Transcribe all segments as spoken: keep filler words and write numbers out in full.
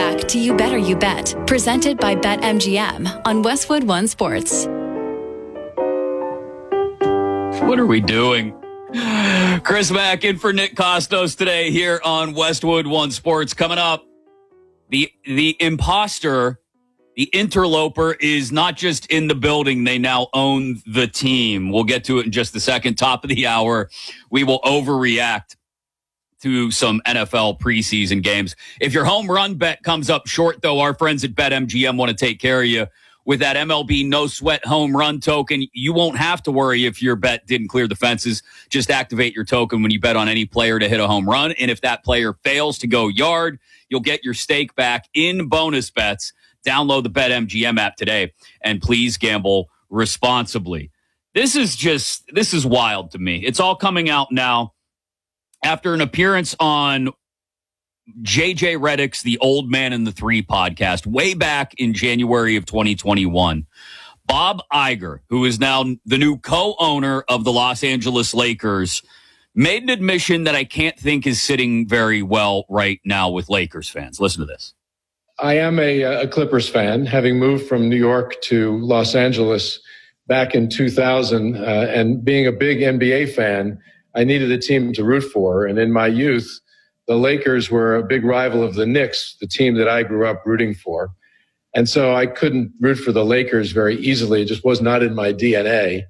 back to You Better You Bet, presented by BetMGM on Westwood One Sports. What are we doing? Chris Mack in for Nick Costos today here on Westwood One Sports. Coming up, the the imposter, the interloper is not just in the building. They now own the team. We'll get to it in just a second. Top of the hour, we will overreact to some N F L preseason games. If your home run bet comes up short, though, our friends at BetMGM want to take care of you with that M L B no sweat home run token. You won't have to worry if your bet didn't clear the fences. Just activate your token when you bet on any player to hit a home run. And if that player fails to go yard, you'll get your stake back in bonus bets. Download the BetMGM app today, and please gamble responsibly. This is just, this is wild to me. It's all coming out now after an appearance on J J Redick's The Old Man and the Three podcast way back in January of twenty twenty-one. Bob Iger, who is now the new co-owner of the Los Angeles Lakers, made an admission that I can't think is sitting very well right now with Lakers fans. Listen to this. I am a, a Clippers fan, having moved from New York to Los Angeles back in two thousand, uh, and being a big N B A fan, I needed a team to root for. And in my youth, the Lakers were a big rival of the Knicks, the team that I grew up rooting for. And so I couldn't root for the Lakers very easily. It just was not in my D N A.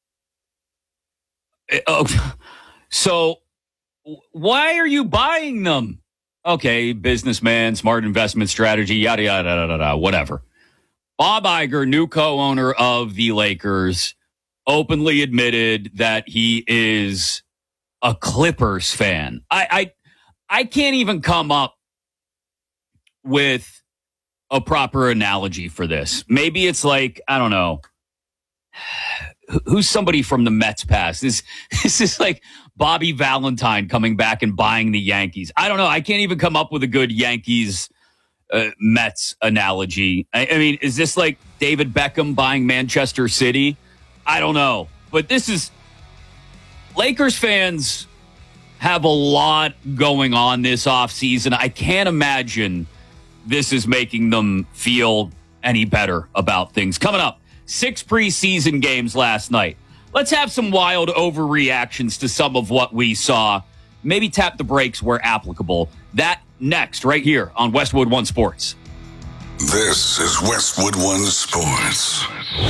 Oh, so why are you buying them? Okay, businessman, smart investment strategy, yada, yada, yada, yada, whatever. Bob Iger, new co-owner of the Lakers, openly admitted that he is a Clippers fan. I, I I can't even come up with a proper analogy for this. Maybe it's like, I don't know, who's somebody from the Mets past? This, this is like Bobby Valentine coming back and buying the Yankees. I don't know. I can't even come up with a good Yankees uh, Mets analogy. I, I mean, is this like David Beckham buying Manchester City? I don't know. But this is Lakers fans have a lot going on this offseason. I can't imagine this is making them feel any better about things. Coming up, six preseason games last night. Let's have some wild overreactions to some of what we saw. Maybe tap the brakes where applicable. That next, right here on Westwood One Sports. This is Westwood One Sports.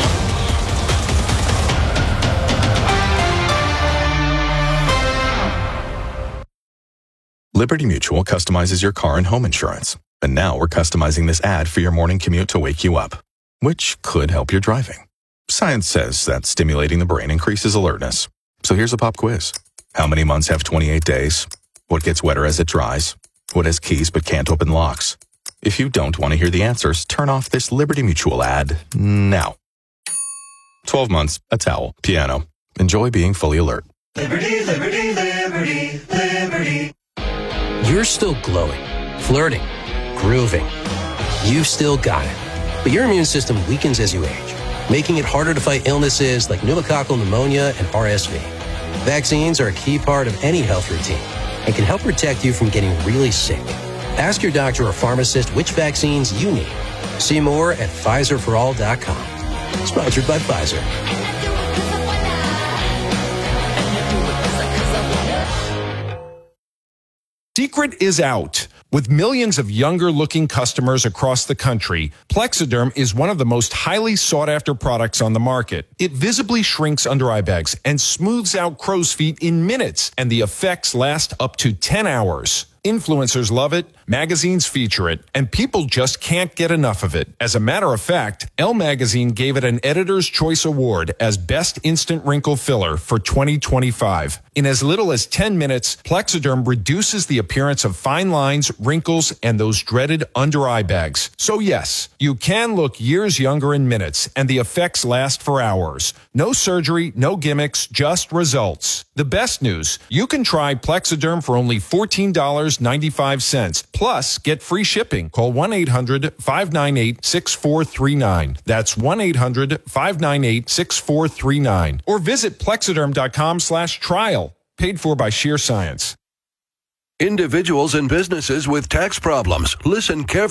Liberty Mutual customizes your car and home insurance. And now we're customizing this ad for your morning commute to wake you up, which could help your driving. Science says that stimulating the brain increases alertness. So here's a pop quiz. How many months have twenty-eight days? What gets wetter as it dries? What has keys but can't open locks? If you don't want to hear the answers, turn off this Liberty Mutual ad now. twelve months, a towel, piano. Enjoy being fully alert. Liberty, liberty, liberty, liberty. You're still glowing, flirting, grooving. You've still got it. But your immune system weakens as you age, making it harder to fight illnesses like pneumococcal pneumonia and R S V. Vaccines are a key part of any health routine and can help protect you from getting really sick. Ask your doctor or pharmacist which vaccines you need. See more at Pfizer for all dot com. Sponsored by Pfizer. Secret is out. With millions of younger-looking customers across the country, Plexiderm is one of the most highly sought-after products on the market. It visibly shrinks under-eye bags and smooths out crow's feet in minutes, and the effects last up to ten hours. Influencers love it, magazines feature it, and people just can't get enough of it. As a matter of fact, Elle Magazine gave it an Editor's Choice Award as Best Instant Wrinkle Filler for twenty twenty-five. In as little as ten minutes, Plexiderm reduces the appearance of fine lines, wrinkles, and those dreaded under-eye bags. So yes, you can look years younger in minutes, and the effects last for hours. No surgery, no gimmicks, just results. The best news, you can try Plexiderm for only fourteen dollars and ninety-five cents. Plus, get free shipping. Call one eight hundred, five nine eight, six four three nine. That's one eight hundred, five nine eight, six four three nine. Or visit Plexiderm.com slash trial. Paid for by Sheer Science. Individuals and businesses with tax problems, listen carefully.